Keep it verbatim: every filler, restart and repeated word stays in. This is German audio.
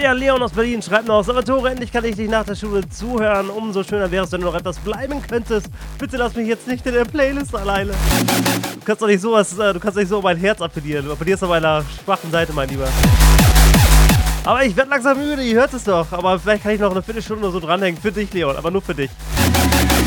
Der Leon aus Berlin schreibt noch, Salvatore, endlich kann ich dich nach der Schule zuhören. Umso schöner wäre es, wenn du noch etwas bleiben könntest. Bitte lass mich jetzt nicht in der Playlist alleine. Du kannst doch nicht sowas, du kannst nicht so mein Herz appellieren. Du appellierst auf meiner schwachen Seite, mein Lieber. Aber ich werde langsam müde, ihr hört es doch. Aber vielleicht kann ich noch eine Viertelstunde oder so dranhängen. Für dich, Leon, aber nur für dich.